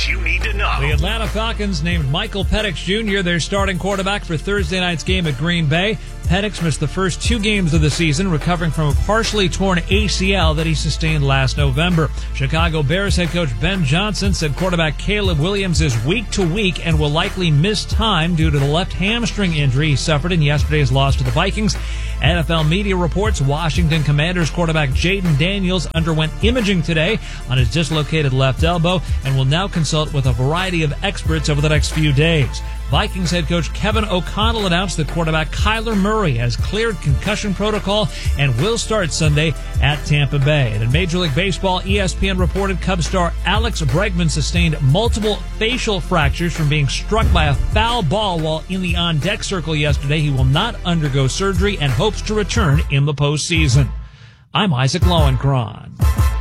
what you need to know. The Atlanta Falcons named Michael Penix Jr. their starting quarterback for Thursday night's game at Green Bay. Penix missed the first 2 games of the season, recovering from a partially torn ACL that he sustained last November. Chicago Bears head coach Ben Johnson said quarterback Caleb Williams is week to week and will likely miss time due to the left hamstring injury he suffered in yesterday's loss to the Vikings. NFL media reports Washington Commanders quarterback Jaden Daniels underwent imaging today on his dislocated left elbow and will now consult with a variety of experts over the next few days. Vikings head coach Kevin O'Connell announced that quarterback Kyler Murray has cleared concussion protocol and will start Sunday at Tampa Bay. And in Major League Baseball, ESPN reported Cubs star Alex Bregman sustained multiple facial fractures from being struck by a foul ball while in the on-deck circle yesterday. He will not undergo surgery and hopes to return in the postseason. I'm Isaac Lowenkron.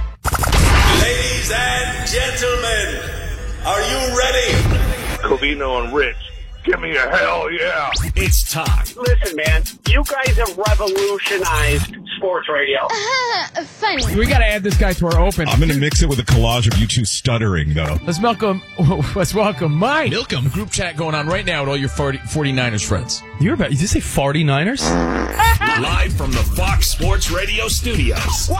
Ladies and gentlemen, are you ready? Covino and Rich. Give me a hell yeah. It's time. Listen, man, you guys have revolutionized sports radio. Funny. We got to add this guy to our open. I'm going to mix it with a collage of you two stuttering, though. Let's welcome Mike. Milcom. Group chat going on right now with all your 49ers friends. Did you say 49ers? Live from the Fox Sports Radio studios.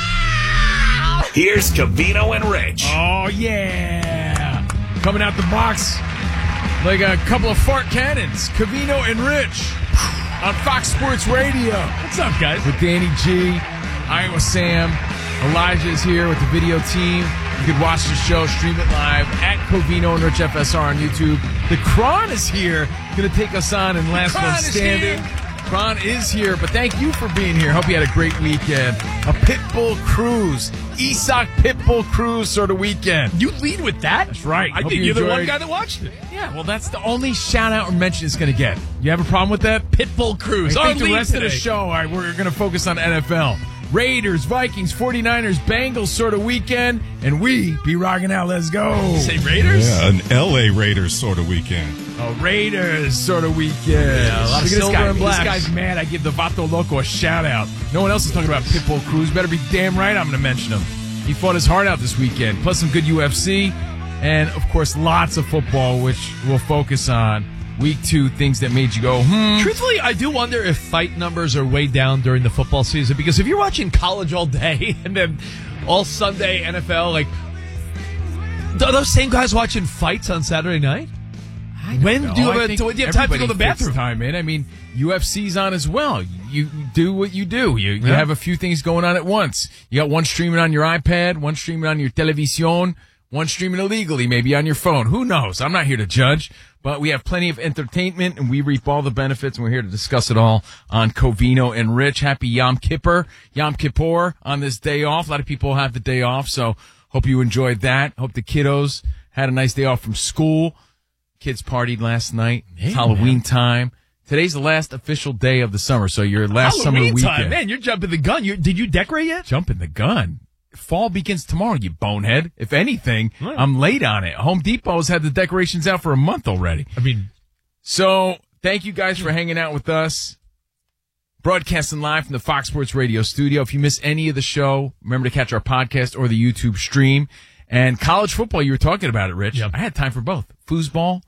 Wow! Here's Covino and Rich. Oh, yeah. Coming out the box like a couple of fart cannons. Covino and Rich on Fox Sports Radio. What's up, guys? With Danny G, Iowa Sam, Elijah is here with the video team. You can watch the show, stream it live at Covino and Rich FSR on YouTube. The Kron is here, going to take us on in Last One Standing. Kron is here, but thank you for being here. Hope you had a great weekend. A Pitbull Cruise, Isak Pitbull Cruise sort of weekend. You lead with that? That's right. I think you're the one guy that watched it. Yeah, well, that's the only shout-out or mention it's going to get. You have a problem with that? Pitbull Cruise. I think the rest of the show, all right, we're going to focus on NFL. Raiders, Vikings, 49ers, Bengals sort of weekend, and we be rocking out. Let's go. Say Raiders? Yeah, an L.A. Raiders sort of weekend. Oh, Raiders sort of weekend. Yeah, a lot of silver and black. This guy's mad. I give the Vato Loco a shout-out. No one else is talking about Pitbull Cruz. Better be damn right I'm going to mention him. He fought his heart out this weekend, plus some good UFC, and, of course, lots of football, which we'll focus on. Week 2, things that made you go, Truthfully, I do wonder if fight numbers are way down during the football season, because if you're watching college all day and then all Sunday NFL, like, are those same guys watching fights on Saturday night? When do you have time to go to the bathroom? Time in. I mean, UFC's on as well. You do what you do. You have a few things going on at once. You got one streaming on your iPad, one streaming on your television, one streaming illegally, maybe on your phone. Who knows? I'm not here to judge, but we have plenty of entertainment, and we reap all the benefits, and we're here to discuss it all on Covino and Rich. Happy Yom Kippur on this day off. A lot of people have the day off, so hope you enjoyed that. Hope the kiddos had a nice day off from school. Kids partied last night. It's Halloween time. Today's the last official day of the summer, so your last summer weekend. Time, man, you're jumping the gun. Did you decorate yet? Jumping the gun. Fall begins tomorrow, you bonehead. If anything, I'm late on it. Home Depot's had the decorations out for a month already. So thank you guys for hanging out with us. Broadcasting live from the Fox Sports Radio studio. If you miss any of the show, remember to catch our podcast or the YouTube stream. And college football, you were talking about it, Rich. Yep. I had time for both. Foosball,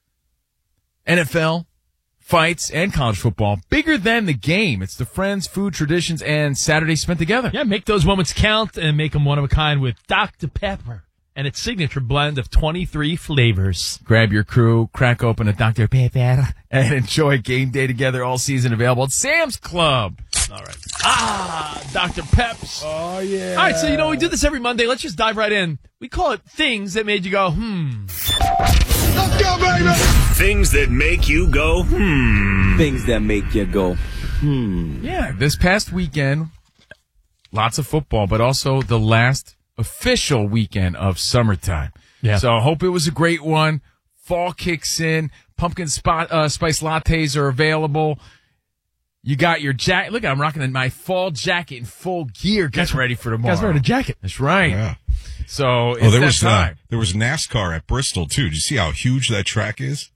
NFL, fights, and college football. Bigger than the game. It's the friends, food, traditions, and Saturdays spent together. Yeah, make those moments count and make them one of a kind with Dr. Pepper and its signature blend of 23 flavors. Grab your crew, crack open a Dr. Pepper, and enjoy game day together all season. Available at Sam's Club. All right. Dr. Peps. Oh, yeah. All right, so, we do this every Monday. Let's just dive right in. We call it things that made you go, Let's go, baby! Things that make you go, Things that make you go, Yeah, this past weekend, lots of football, but also the last official weekend of summertime. Yeah. So I hope it was a great one. Fall kicks in. Pumpkin spice lattes are available. You got your jacket. Look, I'm rocking my fall jacket in full gear. Get ready for tomorrow. Guys wearing a jacket. That's right. Yeah. So it's there time. was NASCAR at Bristol, too. Did you see how huge that track is?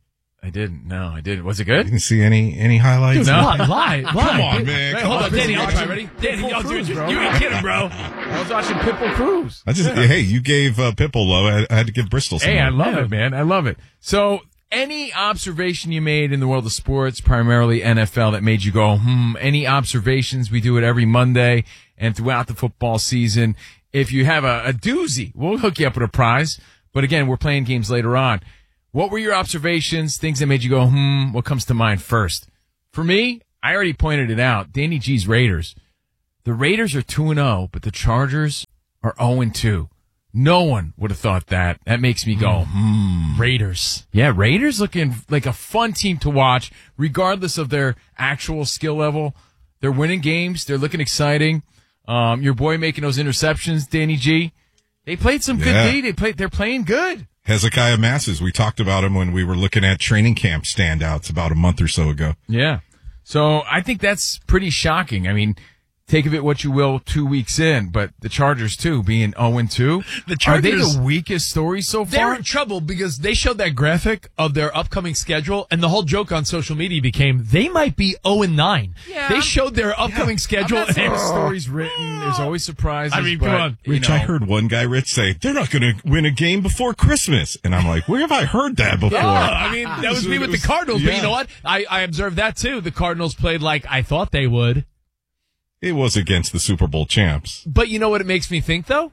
I didn't. No, I didn't. Was it You good? didn't see any highlights? No. Lie. Come on, man. Wait, Come hold on. on, Danny. I'll try. Ready? Danny, you ain't kidding, bro. I was watching Pitbull Cruise. Hey, you gave Pitbull love. I had to give Bristol some. Hey, I love. love it, man. I love it. So, any observation you made in the world of sports, primarily NFL, that made you go, any observations? We do it every Monday and throughout the football season. If you have a doozy, we'll hook you up with a prize. But again, we're playing games later on. What were your observations, things that made you go, what comes to mind first? For me, I already pointed it out. Danny G's Raiders. The Raiders are 2-0, but the Chargers are 0-2. No one would have thought that. That makes me go, Raiders. Yeah, Raiders looking like a fun team to watch, regardless of their actual skill level. They're winning games. They're looking exciting. Your boy making those interceptions, Danny G. They played some good D. They're playing good. Hezekiah Masses. We talked about him when we were looking at training camp standouts about a month or so ago. Yeah. So I think that's pretty shocking. I mean, take of it what you will 2 weeks in, but the Chargers, too, being 0-2. The Chargers, are they the weakest story so far? They're in trouble because they showed that graphic of their upcoming schedule, and the whole joke on social media became they might be 0-9. Yeah. They showed their upcoming schedule. I'm not saying the story's written. There's always surprises. I mean, but, come on. Rich, I heard one guy, Rich, say, they're not going to win a game before Christmas. And I'm like, where have I heard that before? I mean, that was me with the Cardinals, but you know what? I observed that, too. The Cardinals played like I thought they would. It was against the Super Bowl champs. But you know what it makes me think, though?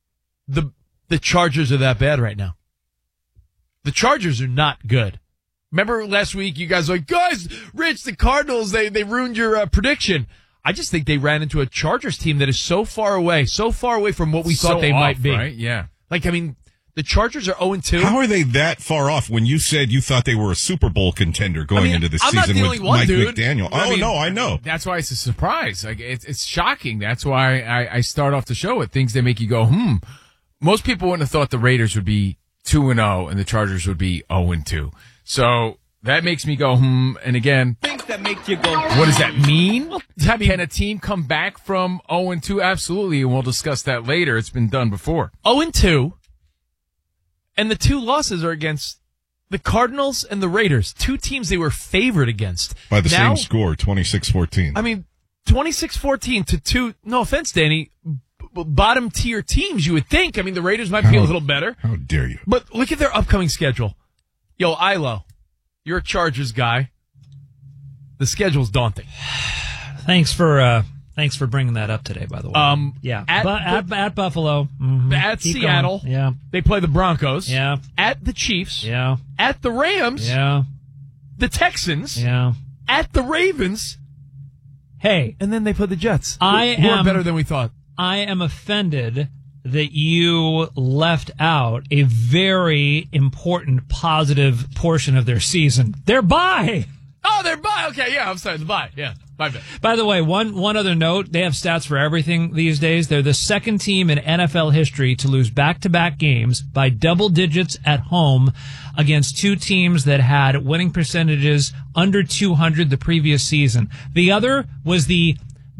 The Chargers are that bad right now. The Chargers are not good. Remember last week you guys were like, guys, Rich, the Cardinals, they ruined your prediction. I just think they ran into a Chargers team that is so far away from what we thought they might be. Right? Yeah. Like, I mean, the Chargers are 0-2. How are they that far off when you said you thought they were a Super Bowl contender going into the I'm not season the with only one, Mike dude. McDaniel? I know. That's why it's a surprise. Like it's shocking. That's why I start off the show with things that make you go, Most people wouldn't have thought the Raiders would be 2-0 and the Chargers would be 0-2. So that makes me go, And again, Things that make you go. what does that mean? Can a team come back from 0-2? Absolutely, and we'll discuss that later. It's been done before. 0-2. And the two losses are against the Cardinals and the Raiders, two teams they were favored against. By the same score, 26-14. I mean, 26-14 to two, no offense, Danny, bottom tier teams, you would think. I mean, the Raiders might be a little better. How dare you? But look at their upcoming schedule. Yo, Ilo, you're a Chargers guy. The schedule's daunting. Thanks for bringing that up today, by the way. Yeah. At Buffalo. Mm-hmm. At Keep Seattle. going. Yeah. They play the Broncos. Yeah. At the Chiefs. Yeah. At the Rams. Yeah. The Texans. Yeah. At the Ravens. Hey. And then they play the Jets. Who are better than we thought. I am offended that you left out a very important positive portion of their season. Their bye. Oh, they're bye. Okay, yeah, I'm sorry. The bye. Yeah. By the way, one other note, they have stats for everything these days. They're the second team in NFL history to lose back-to-back games by double digits at home against two teams that had winning percentages under 200 the previous season. The other was the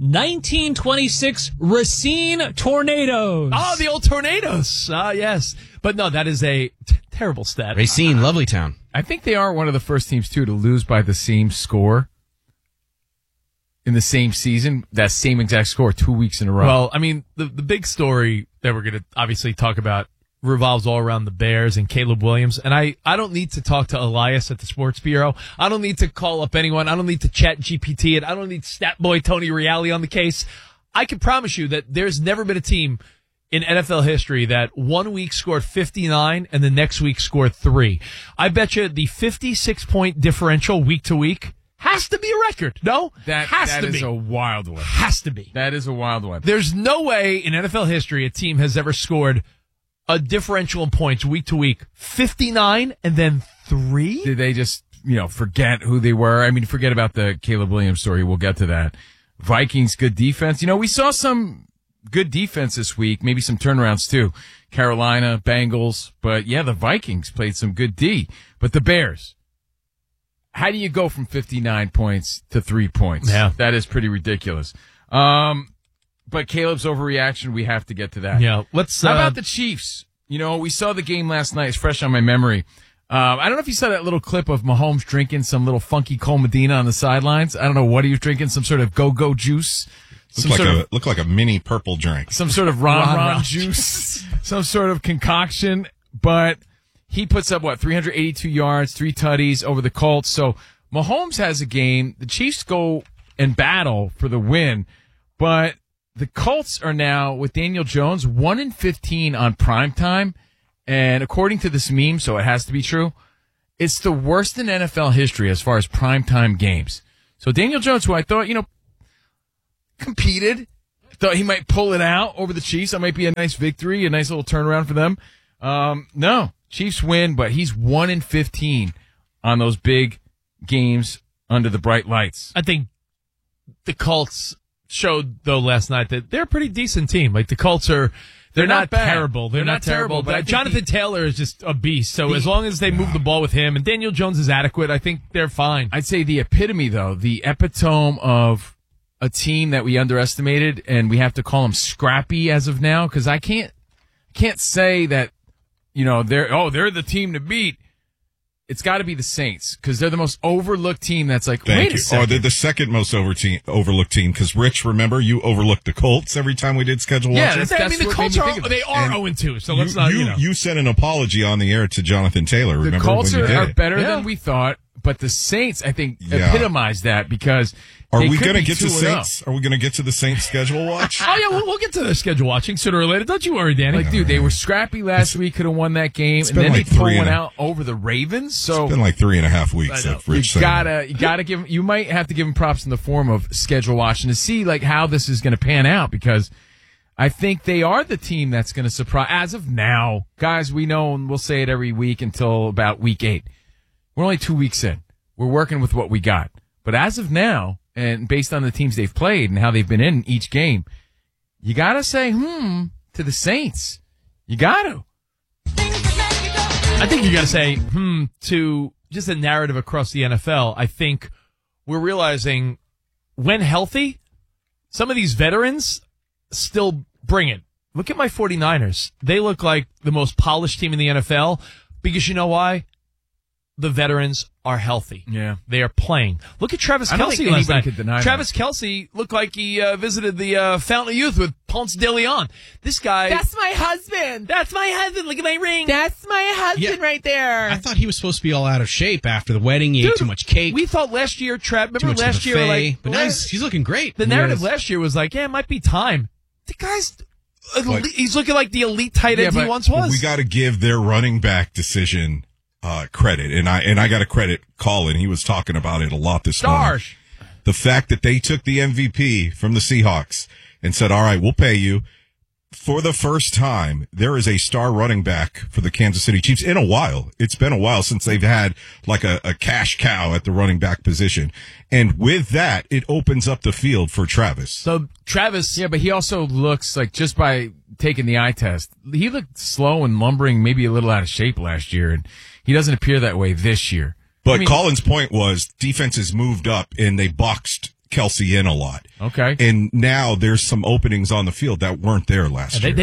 1926 Racine Tornadoes. Oh, the old Tornadoes. Yes. But no, that is a terrible stat. Racine, lovely town. I think they are one of the first teams, too, to lose by the same score in the same season, that same exact score 2 weeks in a row. Well, I mean, the big story that we're going to obviously talk about revolves all around the Bears and Caleb Williams. And I don't need to talk to Elias at the Sports Bureau. I don't need to call up anyone. I don't need to chat GPT it. I don't need stat boy Tony Reale on the case. I can promise you that there's never been a team in NFL history that 1 week scored 59 and the next week scored 3. I bet you the 56-point differential week to week has to be a record. No? That is a wild one. Has to be. That is a wild one. There's no way in NFL history a team has ever scored a differential in points week to week 59 and then 3. Did they just, forget who they were? I mean, forget about the Caleb Williams story. We'll get to that. Vikings, good defense. We saw some good defense this week, maybe some turnarounds too. Carolina, Bengals, but yeah, the Vikings played some good D. But the Bears, how do you go from 59 points to 3 points? Yeah. That is pretty ridiculous. But Caleb's overreaction, we have to get to that. Yeah. How about the Chiefs? We saw the game last night. It's fresh on my memory. I don't know if you saw that little clip of Mahomes drinking some little funky Cole Medina on the sidelines. I don't know what he was drinking, some sort of go-go juice. Looked like a mini purple drink. Some sort of ron juice, some sort of concoction. But he puts up, 382 yards, 3 tutties over the Colts. So Mahomes has a game. The Chiefs go and battle for the win. But the Colts are now, with Daniel Jones, 1-15 on primetime. And according to this meme, so it has to be true, it's the worst in NFL history as far as primetime games. So Daniel Jones, who I thought, competed, thought he might pull it out over the Chiefs. That might be a nice victory, a nice little turnaround for them. No, Chiefs win, but he's 1-15 on those big games under the bright lights. I think the Colts showed, though, last night that they're a pretty decent team. Like, the Colts are... They're not terrible. They're not terrible. But Jonathan Taylor is just a beast. So as long as they move the ball with him and Daniel Jones is adequate, I think they're fine. I'd say the epitome, though, the epitome of a team that we underestimated, and we have to call them scrappy as of now, because I can't say that, they're the team to beat. It's got to be the Saints, because they're the most overlooked team that's like, wait a second. They're the second most overlooked team, because, Rich, remember, you overlooked the Colts every time we did schedule watching? Yeah, the Colts are 0-2, so let's not, You sent an apology on the air to Jonathan Taylor, remember? The Colts when you did are it? better than we thought, but the Saints, I think, epitomize that, because Are we going to get to Saints? Are we going to get to the Saints schedule watch? Oh, yeah, we'll get to the schedule watching sooner or later. Don't you worry, Danny. They were scrappy last week, could have won that game, and then they pulled one out over the Ravens. So it's been like 3.5 weeks. Like Rich you gotta give. You might have to give them props in the form of schedule watching to see how this is going to pan out, because I think they are the team that's going to surprise. As of now, guys, we know, and we'll say it every week until about week 8. We're only 2 weeks in. We're working with what we got, but as of now, and based on the teams they've played and how they've been in each game, you got to say, to the Saints. You got to. I think you got to say, to just a narrative across the NFL. I think we're realizing when healthy, some of these veterans still bring it. Look at my 49ers. They look like the most polished team in the NFL because you know why? The veterans are healthy. Yeah. They are playing. Look at Travis Kelce last night. Travis Kelce looked like he visited the Fountain of Youth with Ponce de Leon. This guy... That's my husband. That's my husband. Look at my ring. That's my husband right there. I thought he was supposed to be all out of shape after the wedding. He ate too much cake. We thought last year, remember last year? But now he's looking great. The narrative last year was like, it might be time. The guy's... he's looking like the elite tight end he once was. We got to give their running back decision... credit, and I got to credit Colin. He was talking about it a lot this morning. The fact that they took the MVP from the Seahawks and said, all right, we'll pay you. For the first time, there is a star running back for the Kansas City Chiefs in a while. It's been a while since they've had like a cash cow at the running back position. And with that, it opens up the field for Travis. So Travis... Yeah, but he also looks like, just by taking the eye test, he looked slow and lumbering, maybe a little out of shape last year. And he doesn't appear that way this year. But Colin's point was defenses moved up and they boxed Kelce in a lot. Okay. And now there's some openings on the field that weren't there last year.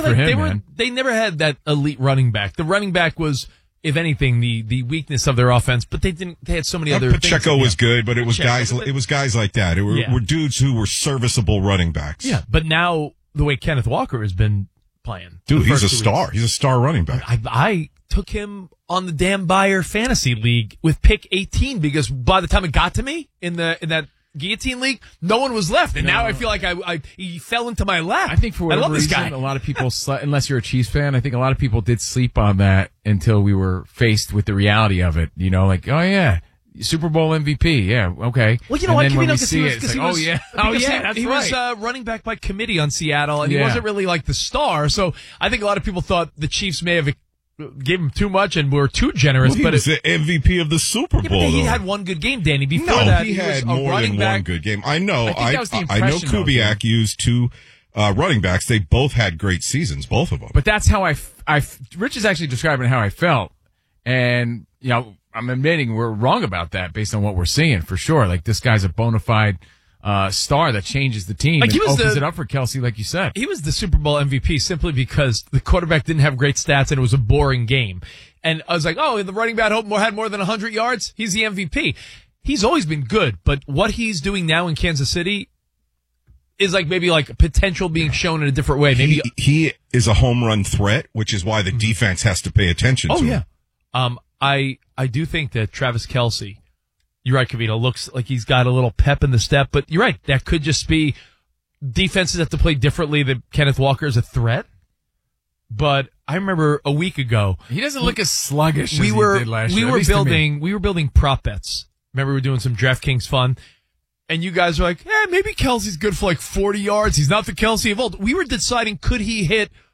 They never had that elite running back. The running back was, if anything, the weakness of their offense, but they had so many other things. Pacheco was good, but it was guys like that. It were dudes who were serviceable running backs. Yeah. But now the way Kenneth Walker has been playing. Dude, he's a star. He's a star running back. I took him on the Dan Beyer fantasy league with pick 18 because by the time it got to me in that guillotine league, no one was left, and now I feel like he fell into my lap. I think for whatever reason, a lot of people, unless you're a Chiefs fan, I think a lot of people did sleep on that until we were faced with the reality of it. Like, oh yeah, Super Bowl MVP, yeah, okay. Well, you know what? When we see it, it's like, he was running back by committee on Seattle, and he wasn't really like the star. So I think a lot of people thought the Chiefs may have gave him too much and were too generous. He was the MVP of the Super Bowl. But he had one good game, Danny. Before that, he had more than one good game. I know. I know Kubiak used 2 running backs. They both had great seasons, both of them. But that's how Rich is actually describing how I felt, and I'm admitting we're wrong about that based on what we're seeing for sure. Like, this guy's a bona fide star that changes the team and opens it up for Kelce, like you said. He was the Super Bowl MVP simply because the quarterback didn't have great stats and it was a boring game. And I was like, oh, the running back had more than 100 yards. He's the MVP. He's always been good, but what he's doing now in Kansas City is maybe potential being shown in a different way. Maybe he is a home run threat, which is why the defense has to pay attention to him. I do think that Travis Kelce, you're right, Covino, looks like he's got a little pep in the step, but you're right. That could just be defenses have to play differently than Kenneth Walker is a threat. But I remember a week ago, he doesn't look as sluggish as he did last year. We were building prop bets. Remember, we were doing some DraftKings fun, and you guys were like, maybe Kelce's good for 40 yards. He's not the Kelce of old. We were deciding, could he hit